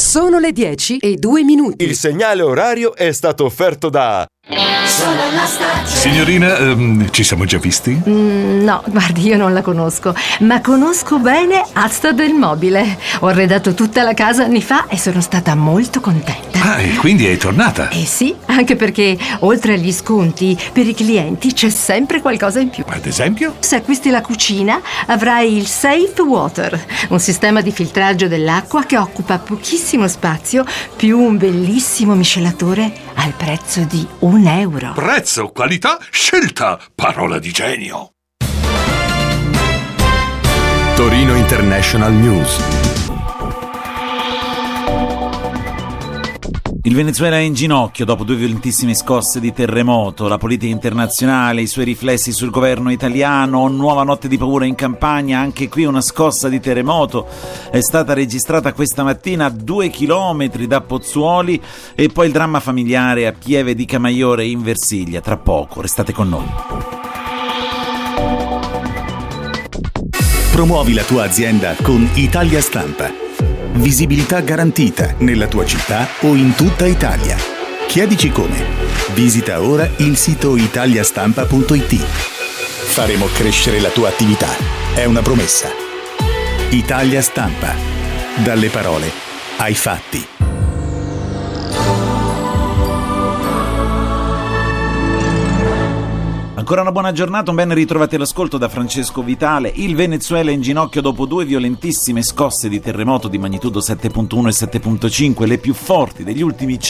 Sono le 10:02. Il segnale orario è stato offerto da... Sono la stazione. Signorina, ci siamo già visti? No, guardi, io non la conosco, ma conosco bene Asta del Mobile. Ho arredato tutta la casa anni fa e sono stata molto contenta. Ah, e quindi è tornata? Eh sì, anche perché oltre agli sconti, per i clienti c'è sempre qualcosa in più. Ad esempio? Se acquisti la cucina, avrai il Safe Water, un sistema di filtraggio dell'acqua che occupa pochissimo spazio, più un bellissimo miscelatore al prezzo di €1. Prezzo, qualità, scelta, parola di genio. Torino International News. Il Venezuela è in ginocchio dopo 2 violentissime scosse di terremoto, la politica internazionale, i suoi riflessi sul governo italiano, nuova notte di paura in Campania, anche qui una scossa di terremoto è stata registrata questa mattina a 2 chilometri da Pozzuoli e poi il dramma familiare a Pieve di Camaiore in Versilia. Tra poco, restate con noi. Promuovi la tua azienda con Italia Stampa. Visibilità garantita nella tua città o in tutta Italia. Chiedici come. Visita ora il sito italiastampa.it. Faremo crescere la tua attività. È una promessa. Italia Stampa. Dalle parole ai fatti. Ancora una buona giornata, un ben ritrovati all'ascolto da Francesco Vitale. Il Venezuela è in ginocchio dopo 2 violentissime scosse di terremoto di magnitudo 7.1 e 7.5, le più forti degli ultimi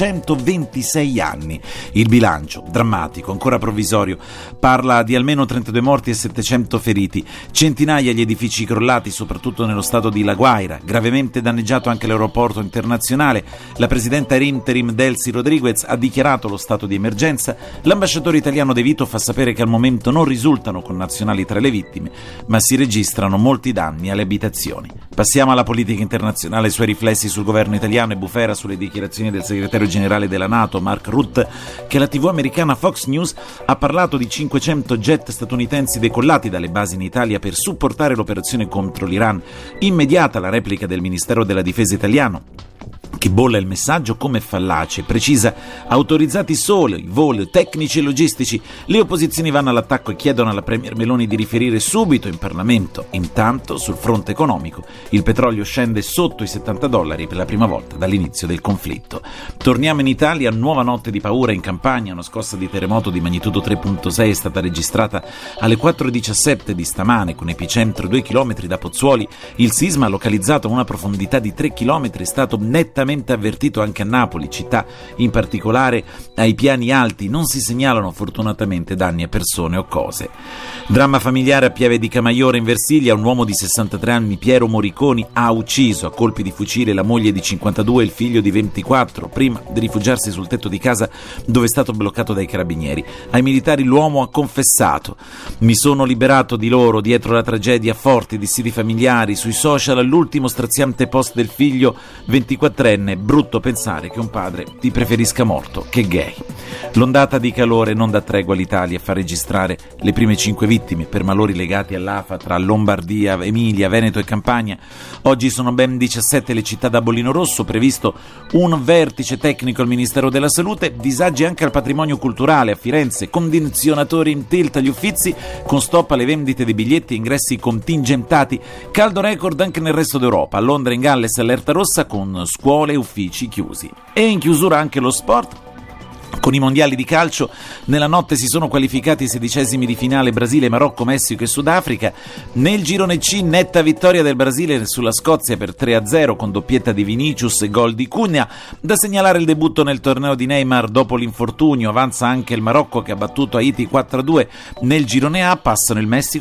126 anni. Il bilancio, drammatico, ancora provvisorio, parla di almeno 32 morti e 700 feriti, centinaia gli edifici crollati, soprattutto nello stato di La Guaira, gravemente danneggiato anche l'aeroporto internazionale. La presidenta interim Delcy Rodriguez ha dichiarato lo stato di emergenza. L'ambasciatore italiano De Vito fa sapere che al momento non risultano connazionali tra le vittime, ma si registrano molti danni alle abitazioni. Passiamo alla politica internazionale, i suoi riflessi sul governo italiano e bufera sulle dichiarazioni del segretario generale della NATO, Mark Rutte, che la TV americana Fox News ha parlato di 500 jet statunitensi decollati dalle basi in Italia per supportare l'operazione contro l'Iran. Immediata la replica del Ministero della Difesa italiano, che bolla il messaggio come fallace, precisa: autorizzati solo i voli tecnici e logistici. Le opposizioni vanno all'attacco e chiedono alla Premier Meloni di riferire subito in Parlamento. Intanto, sul fronte economico, il petrolio scende sotto i $70 per la prima volta dall'inizio del conflitto. Torniamo in Italia, nuova notte di paura in Campania, una scossa di terremoto di magnitudo 3.6 è stata registrata alle 4:17 di stamane, con epicentro 2 chilometri da Pozzuoli. Il sisma, localizzato a una profondità di 3 chilometri, è stato nettamente avvertito anche a Napoli, città in particolare ai piani alti. Non si segnalano fortunatamente danni a persone o cose. Dramma familiare a Pieve di Camaiore in Versilia, un uomo di 63 anni, Piero Moriconi, ha ucciso a colpi di fucile la moglie di 52 e il figlio di 24, prima di rifugiarsi sul tetto di casa dove è stato bloccato dai carabinieri. Ai militari l'uomo ha confessato: mi sono liberato di loro dietro la tragedia, forti dissidi familiari. Sui social l'ultimo straziante post del figlio 24enne: brutto pensare che un padre ti preferisca morto che gay. L'ondata di calore non dà tregua all'Italia, fa registrare le prime 5 vittime per malori legati all'afa tra Lombardia, Emilia, Veneto e Campania. Oggi sono ben 17 le città da bollino rosso, previsto un vertice tecnico al Ministero della Salute, disagi anche al patrimonio culturale a Firenze, condizionatori in tilt agli Uffizi, con stop alle vendite di biglietti e ingressi contingentati, caldo record anche nel resto d'Europa, a Londra e in Galles allerta rossa con scuole e uffici chiusi. E in chiusura anche lo sport. Con i mondiali di calcio, nella notte si sono qualificati i 16esimi di finale Brasile, Marocco, Messico e Sudafrica. Nel girone C, netta vittoria del Brasile sulla Scozia per 3-0 con doppietta di Vinicius e gol di Cunha. Da segnalare il debutto nel torneo di Neymar dopo l'infortunio. Avanza anche il Marocco che ha battuto Haiti 4-2. Nel girone A passano il Messico